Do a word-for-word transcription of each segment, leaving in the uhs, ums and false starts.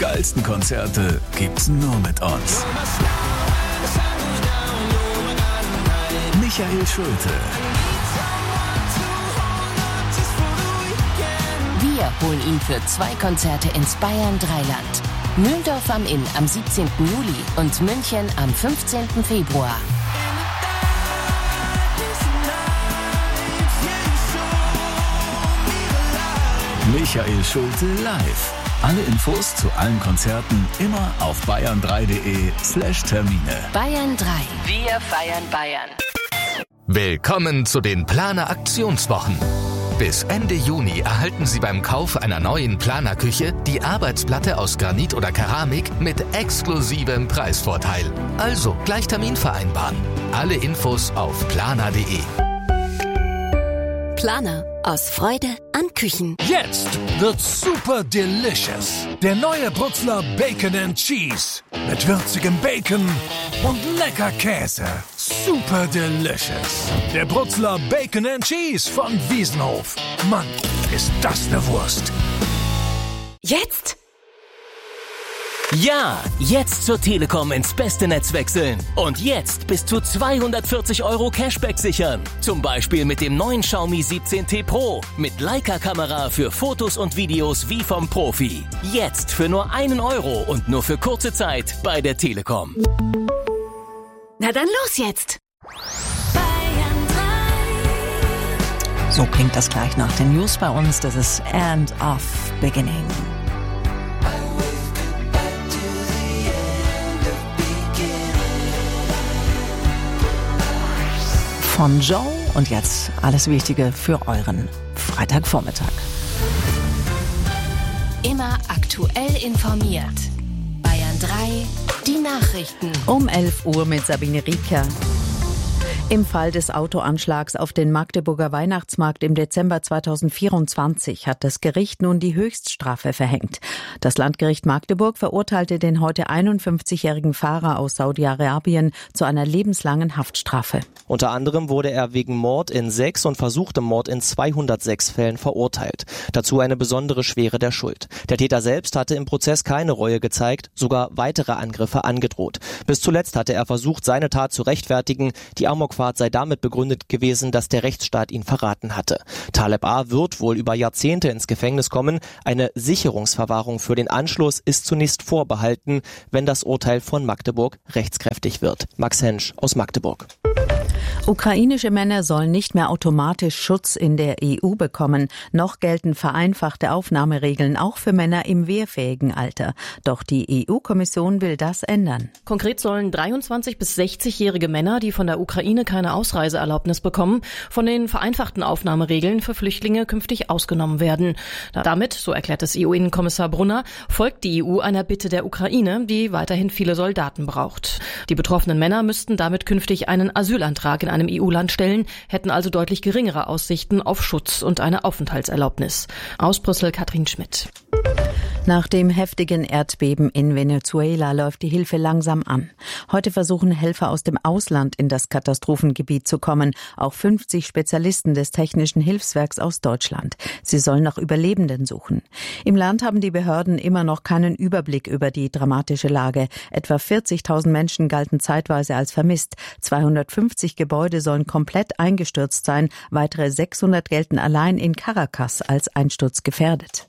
geilsten Konzerte gibt's nur mit uns. Michael Schulte. Wir holen ihn für zwei Konzerte ins Bayern Dreiland. Mühldorf am Inn am siebzehnten Juli und München am fünfzehnten Februar. Michael Schulte live. Alle Infos zu allen Konzerten immer auf bayern drei punkt de slash Termine. Bayern drei. Wir feiern Bayern. Willkommen zu den Planer Aktionswochen. Bis Ende Juni erhalten Sie beim Kauf einer neuen Planerküche die Arbeitsplatte aus Granit oder Keramik mit exklusivem Preisvorteil. Also gleich Termin vereinbaren. Alle Infos auf planer punkt de. Planer. Aus Freude an Küchen. Jetzt wird's super delicious. Der neue Brutzler Bacon and Cheese. Mit würzigem Bacon und lecker Käse. Super delicious. Der Brutzler Bacon and Cheese von Wiesenhof. Mann, ist das eine Wurst. Jetzt? Ja, jetzt zur Telekom ins beste Netz wechseln. Und jetzt bis zu zweihundertvierzig Euro Cashback sichern. Zum Beispiel mit dem neuen Xiaomi siebzehn T Pro. Mit Leica-Kamera für Fotos und Videos wie vom Profi. Jetzt für nur einen Euro und nur für kurze Zeit bei der Telekom. Na dann los jetzt! So klingt das gleich nach den News bei uns. Das ist End of Beginning. Von Joe und jetzt alles Wichtige für euren Freitagvormittag. Immer aktuell informiert. Bayern drei, die Nachrichten. Um elf Uhr mit Sabine Rieker. Im Fall des Autoanschlags auf den Magdeburger Weihnachtsmarkt im Dezember zweitausendvierundzwanzig hat das Gericht nun die Höchststrafe verhängt. Das Landgericht Magdeburg verurteilte den heute einundfünfzigjährigen Fahrer aus Saudi-Arabien zu einer lebenslangen Haftstrafe. Unter anderem wurde er wegen Mord in sechs und versuchtem Mord in zweihundertsechs Fällen verurteilt. Dazu eine besondere Schwere der Schuld. Der Täter selbst hatte im Prozess keine Reue gezeigt, sogar weitere Angriffe angedroht. Bis zuletzt hatte er versucht, seine Tat zu rechtfertigen. Die Amokfahrt sei damit begründet gewesen, dass der Rechtsstaat ihn verraten hatte. Taleb A. wird wohl über Jahrzehnte ins Gefängnis kommen. Eine Sicherungsverwahrung für den Anschluss ist zunächst vorbehalten, wenn das Urteil von Magdeburg rechtskräftig wird. Max Hensch aus Magdeburg. Ukrainische Männer sollen nicht mehr automatisch Schutz in der E U bekommen. Noch gelten vereinfachte Aufnahmeregeln auch für Männer im wehrfähigen Alter. Doch die E U-Kommission will das ändern. Konkret sollen dreiundzwanzig- bis sechzigjährige Männer, die von der Ukraine keine Ausreiseerlaubnis bekommen, von den vereinfachten Aufnahmeregeln für Flüchtlinge künftig ausgenommen werden. Damit, so erklärt es E U-Innenkommissar Brunner, folgt die E U einer Bitte der Ukraine, die weiterhin viele Soldaten braucht. Die betroffenen Männer müssten damit künftig einen Asylantrag in einem E U-Land stellen, hätten also deutlich geringere Aussichten auf Schutz und eine Aufenthaltserlaubnis. Aus Brüssel Katrin Schmidt. Nach dem heftigen Erdbeben in Venezuela läuft die Hilfe langsam an. Heute versuchen Helfer aus dem Ausland in das Katastrophengebiet zu kommen, auch fünfzig Spezialisten des Technischen Hilfswerks aus Deutschland. Sie sollen nach Überlebenden suchen. Im Land haben die Behörden immer noch keinen Überblick über die dramatische Lage. Etwa vierzigtausend Menschen galten zeitweise als vermisst. zweihundertfünfzig Gebäude sollen komplett eingestürzt sein. Weitere sechshundert gelten allein in Caracas als einsturzgefährdet.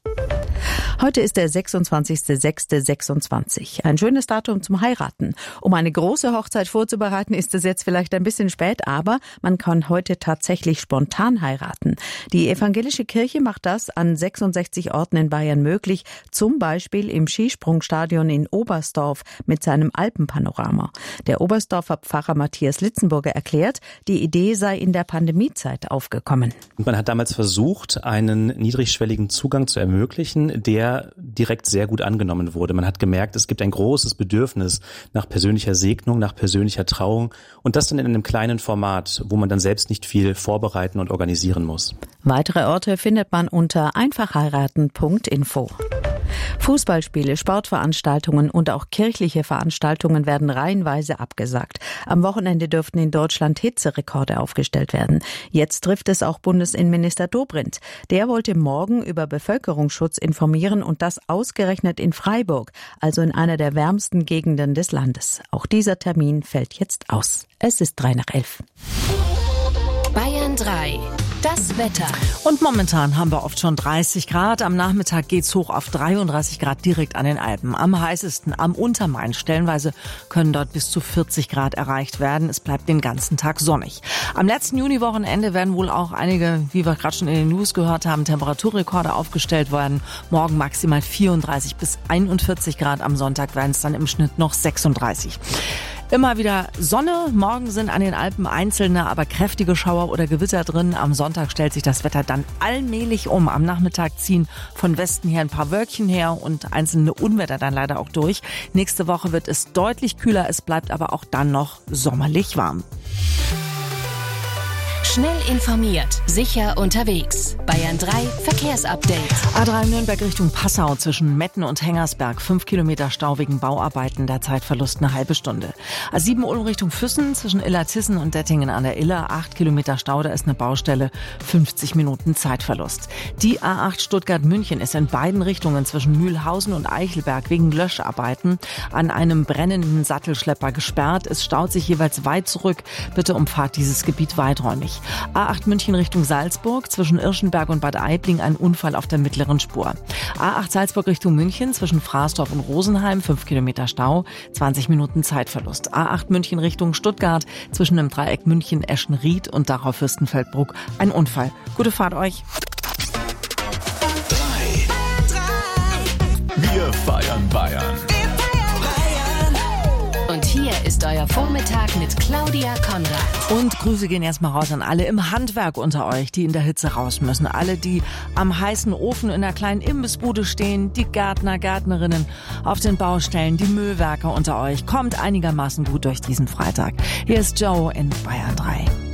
Heute ist der sechsundzwanzigster sechster sechsundzwanzig. Ein schönes Datum zum Heiraten. Um eine große Hochzeit vorzubereiten, ist es jetzt vielleicht ein bisschen spät, aber man kann heute tatsächlich spontan heiraten. Die evangelische Kirche macht das an sechsundsechzig Orten in Bayern möglich, zum Beispiel im Skisprungstadion in Oberstdorf mit seinem Alpenpanorama. Der Oberstdorfer Pfarrer Matthias Litzenburger erklärt, die Idee sei in der Pandemiezeit aufgekommen. Und man hat damals versucht, einen niedrigschwelligen Zugang zu ermöglichen, der direkt sehr gut angenommen wurde. Man hat gemerkt, es gibt ein großes Bedürfnis nach persönlicher Segnung, nach persönlicher Trauung und das dann in einem kleinen Format, wo man dann selbst nicht viel vorbereiten und organisieren muss. Weitere Orte findet man unter einfach heiraten punkt info. Fußballspiele, Sportveranstaltungen und auch kirchliche Veranstaltungen werden reihenweise abgesagt. Am Wochenende dürften in Deutschland Hitzerekorde aufgestellt werden. Jetzt trifft es auch Bundesinnenminister Dobrindt. Der wollte morgen über Bevölkerungsschutz informieren und das ausgerechnet in Freiburg, also in einer der wärmsten Gegenden des Landes. Auch dieser Termin fällt jetzt aus. Es ist drei nach elf. Bayern drei. Das Wetter. Und momentan haben wir oft schon dreißig Grad. Am Nachmittag geht's hoch auf dreiunddreißig Grad direkt an den Alpen. Am heißesten am Untermain. Stellenweise können dort bis zu vierzig Grad erreicht werden. Es bleibt den ganzen Tag sonnig. Am letzten Juniwochenende werden wohl auch einige, wie wir gerade schon in den News gehört haben, Temperaturrekorde aufgestellt werden. Morgen maximal vierunddreißig bis einundvierzig Grad. Am Sonntag werden es dann im Schnitt noch sechsunddreißig. Immer wieder Sonne. Morgen sind an den Alpen einzelne, aber kräftige Schauer oder Gewitter drin. Am Sonntag stellt sich das Wetter dann allmählich um. Am Nachmittag ziehen von Westen her ein paar Wölkchen her und einzelne Unwetter dann leider auch durch. Nächste Woche wird es deutlich kühler. Es bleibt aber auch dann noch sommerlich warm. Schnell informiert, sicher unterwegs. Bayern drei Verkehrsupdate. A drei Nürnberg Richtung Passau zwischen Metten und Hengersberg. Fünf Kilometer Stau wegen Bauarbeiten, der Zeitverlust eine halbe Stunde. A sieben Ulm Richtung Füssen zwischen Illertissen und Dettingen an der Iller. Acht Kilometer Stau, da ist eine Baustelle. fünfzig Minuten Zeitverlust. Die A acht Stuttgart-München ist in beiden Richtungen zwischen Mühlhausen und Eichelberg wegen Löscharbeiten an einem brennenden Sattelschlepper gesperrt. Es staut sich jeweils weit zurück. Bitte umfahrt dieses Gebiet weiträumig. A acht München Richtung Salzburg, zwischen Irschenberg und Bad Aibling ein Unfall auf der mittleren Spur. A acht Salzburg Richtung München, zwischen Fraßdorf und Rosenheim, fünf Kilometer Stau, zwanzig Minuten Zeitverlust. A acht München Richtung Stuttgart, zwischen dem Dreieck München, Eschenried und Dachau-Fürstenfeldbruck, ein Unfall. Gute Fahrt euch. Wir feiern Bayern. Und hier ist euer Vormittag mit Claudia Konrad. Und Grüße gehen erstmal raus an alle im Handwerk unter euch, die in der Hitze raus müssen. Alle, die am heißen Ofen in der kleinen Imbissbude stehen, die Gärtner, Gärtnerinnen auf den Baustellen, die Müllwerker unter euch. Kommt einigermaßen gut durch diesen Freitag. Hier ist Joe in Bayern drei.